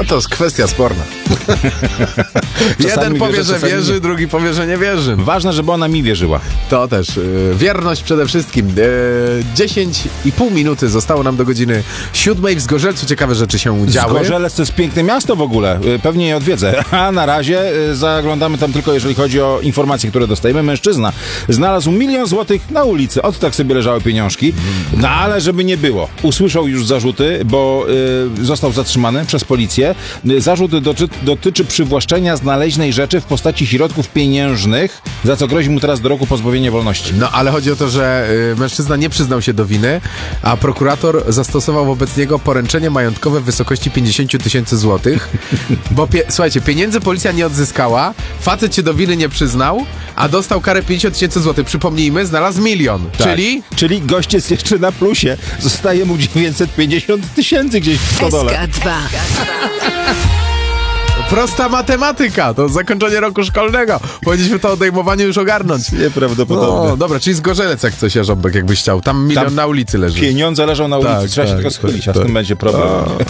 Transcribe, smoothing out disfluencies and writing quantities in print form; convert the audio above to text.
To jest kwestia sporna. Jeden powie, że wierzy, drugi powie, że nie wierzy. Ważne, żeby ona mi wierzyła. To też. Wierność przede wszystkim. 10,5 minuty zostało nam do godziny 7. W Zgorzelcu ciekawe rzeczy się działy. Zgorzelec to jest piękne miasto w ogóle. Pewnie je odwiedzę. A na razie zaglądamy tam tylko, jeżeli chodzi o informacje, które dostajemy. Mężczyzna znalazł 1 000 000 złotych na ulicy. Od tak sobie leżały pieniążki. No ale żeby nie było. Usłyszał już zarzuty, bo został zatrzymany przez policję. Zarzut dotyczy przywłaszczenia znaleźnej rzeczy w postaci środków pieniężnych, za co grozi mu teraz do roku pozbawienia wolności. No, ale chodzi o to, że mężczyzna nie przyznał się do winy, a prokurator zastosował wobec niego poręczenie majątkowe w wysokości 50 000 złotych, bo słuchajcie, pieniędzy policja nie odzyskała, facet się do winy nie przyznał, a dostał karę 50 000 złotych. Przypomnijmy, znalazł 1 000 000, Tak. Czyli gość jest jeszcze na plusie. Zostaje mu 950 000 gdzieś w stodole. SK2. Prosta matematyka, to zakończenie roku szkolnego. Powinniśmy to odejmowanie już ogarnąć. Nieprawdopodobne. No, dobra, czyli Zgorzelec jak coś, Jarząbek, jakbyś chciał. Tam 1 000 000 na ulicy leży. Pieniądze leżą na ulicy, Tak, trzeba się tak, tylko schylić, a tak, z tym będzie problem.